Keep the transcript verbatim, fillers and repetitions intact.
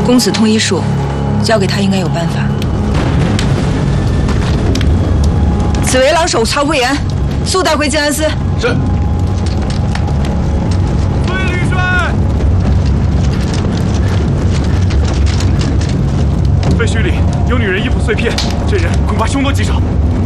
公子通医术，交给他应该有办法。此为狼首曹慧妍，速带回静安司。 是。遵令帅。废墟里有女人衣服碎片，这人恐怕凶多吉少。